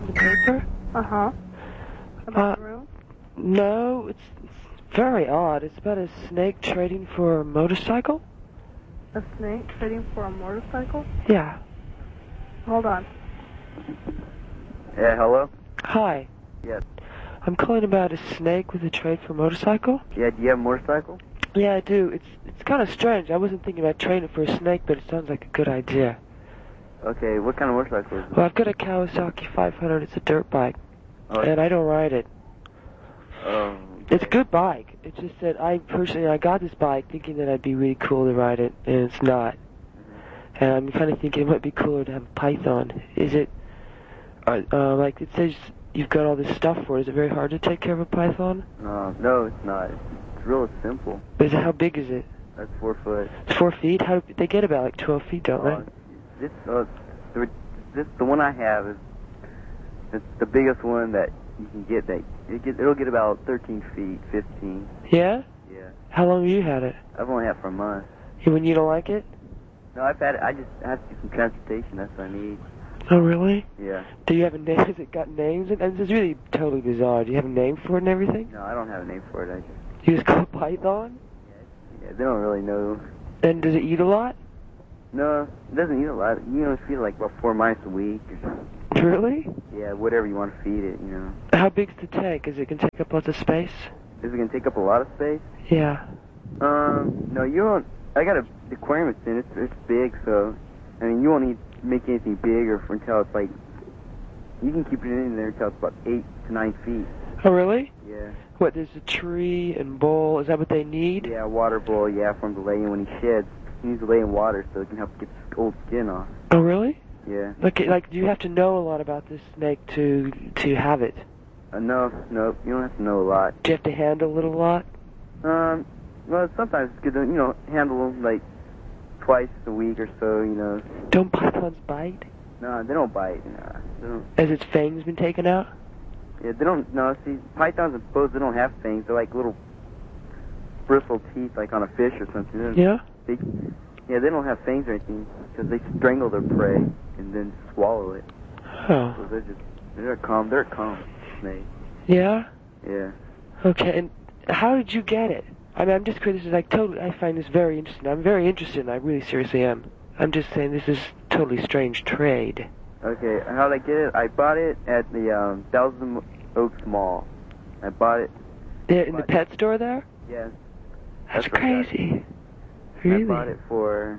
The paper? Uh-huh. About the room? No, it's very odd. It's about a snake trading for a motorcycle? A snake trading for a motorcycle? Yeah. Hold on. Yeah, hello? Hi. Yes. I'm calling about a snake with a trade for a motorcycle. Yeah, do you have a motorcycle? Yeah, I do. It's kind of strange. I wasn't thinking about trading for a snake, but it sounds like a good idea. Okay, what kind of motorcycle is it? Well, I've got a Kawasaki 500. It's a dirt bike, and I don't ride it. Oh. It's a good bike. It's just that I got this bike thinking that I'd be really cool to ride it, and it's not. And I'm kind of thinking it might be cooler to have a Python. Is it, like it says you've got all this stuff for it. Is it very hard to take care of a Python? No, it's not. It's real simple. How big is it? That's 4 foot. It's 4 feet? They get about like 12 feet, don't they? The one I have is it's the biggest one that you can get. It'll get about 13 feet, 15. Yeah? Yeah. How long have you had it? I've only had it for a month. When you don't like it? No, I've had it. I have to do some transportation. That's what I need. Oh, really? Yeah. Do you have a name? Has it got names? And this is really totally bizarre. Do you have a name for it and everything? No, I don't have a name for it. You just call it Python? Yeah, they don't really know. And does it eat a lot? No, it doesn't eat a lot. You know, feed it like about 4 mice a week or something. Really? Yeah, whatever you want to feed it, you know. How big's the tank? Is it going to take up lots of space? Is it going to take up a lot of space? Yeah. No, you don't. I got a aquarium it's in. It's big, so, I mean, you won't need to make anything bigger until it's like, you can keep it in there until it's about 8 to 9 feet. Oh, really? Yeah. What, there's a tree and bowl. Is that what they need? Yeah, water bowl, yeah, for him to lay in when he sheds. He needs to lay in water so it can help get the old skin off. Oh, really? Yeah. Like, do you have to know a lot about this snake to have it? No, you don't have to know a lot. Do you have to handle it a lot? Well, sometimes it's good to, you know, handle them like twice a week or so, you know. Don't pythons bite? No, they don't bite. No, they don't. Has its fangs been taken out? Yeah, they don't. No, see, pythons and boas, they don't have fangs. They're like little bristled teeth, like on a fish or something. Yeah. They don't have fangs or anything because they strangle their prey and then swallow it. Oh. So they're calm. They're a calm snake. Yeah. Yeah. Okay. And how did you get it? I mean, I'm just curious. This is like totally. I find this very interesting. I'm very interested. And I really seriously am. I'm just saying this is totally strange trade. Okay. How did I get it? I bought it at the Thousand Oaks Mall. I bought it. Yeah, in the pet store there? Yeah. That's crazy. Really? I bought it for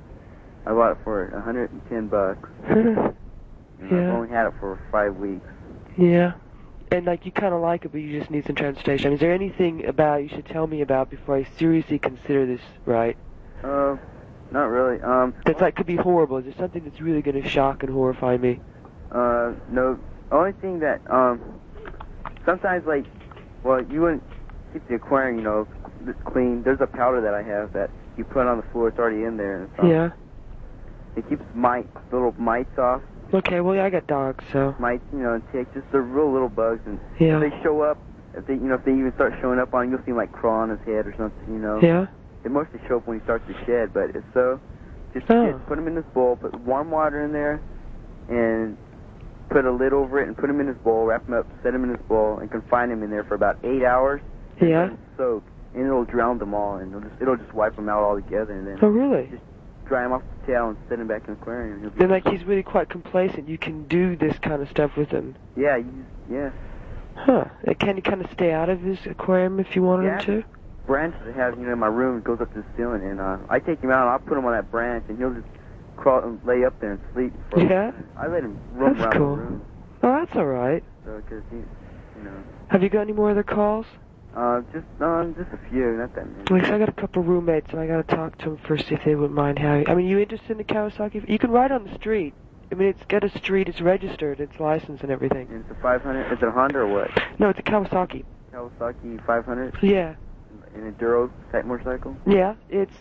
$110. Yeah. I've only had it for 5 weeks. Yeah. And like you kind of like it, but you just need some transportation. I mean, is there anything about you should tell me about before I seriously consider this right? Not really. That's like could be horrible. Is there something that's really going to shock and horrify me? No. Only thing that sometimes like, well, you wouldn't keep the aquarium, you know, clean. There's a powder that I have that you put on the floor. It's already in there. And Yeah. It keeps little mites off. Okay, well, yeah, I got dogs, so. Mites, you know, and ticks, just the real little bugs. And yeah. If they show up, if they even start showing up on, you'll see them like crawl on his head or something, you know. Yeah. They mostly show up when he starts to shed, but if so, just put him in this bowl, put warm water in there, and put a lid over it, and put him in his bowl, wrap him up, set him in his bowl, and confine him in there for about 8 hours. Yeah. And soak, and it'll drown them all, and it'll just wipe them out all together, and then. Oh, really? Just dry him off the tail and set him back in the aquarium. Then, like, he's really quite complacent. You can do this kind of stuff with him. Yeah, yeah. Huh. Can he kind of stay out of his aquarium if you wanted him to? Branch that I have, you know, in my room, it goes up to the ceiling, and I take him out, and I'll put him on that branch, and he'll just crawl and lay up there and sleep. I let him roam around the room. Oh, that's all right. So, because you know. Have you got any more other calls? Just a few, not that many. Like, I got a couple roommates, and I got to talk to them first, see if they wouldn't mind having. I mean, you interested in the Kawasaki? You can ride on the street. I mean, it's got a street, it's registered, it's licensed and everything. And it's a 500. Is it a Honda or what? No, it's a Kawasaki. Kawasaki 500. Yeah. An enduro type motorcycle. Yeah, it's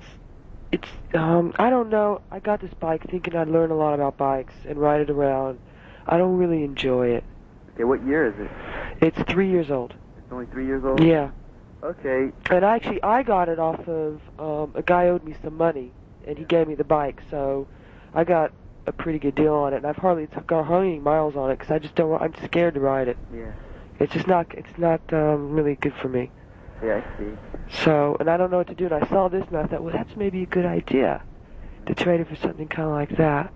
I don't know. I got this bike thinking I'd learn a lot about bikes and ride it around. I don't really enjoy it. Okay, what year is it? It's 3 years old. It's only 3 years old? Yeah. Okay. And actually, I got it off of, a guy owed me some money, and he gave me the bike, so I got a pretty good deal on it, and I've hardly got any miles on it because I just don't. I'm scared to ride it. Yeah. It's just not. It's not really good for me. Yeah, I see. So, and I don't know what to do. And I saw this, and I thought, well, that's maybe a good idea to trade it for something kind of like that.